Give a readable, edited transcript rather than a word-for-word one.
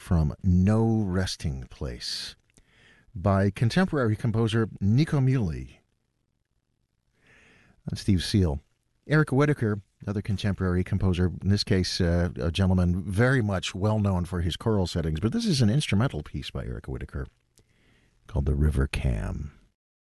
from No Resting Place by contemporary composer Nico Muhly and Steve Seal. Eric Whitacre, another contemporary composer, in this case a gentleman very much well known for his choral settings, but this is an instrumental piece by Eric Whitacre called The River Cam.